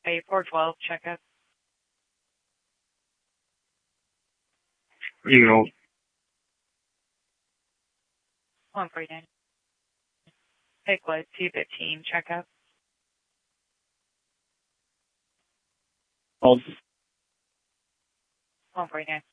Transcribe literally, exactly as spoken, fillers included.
Bay four twelve, checkup. Eagle. one forty-nine. Pickwood two fifteen, checkup. Hold. one forty-nine.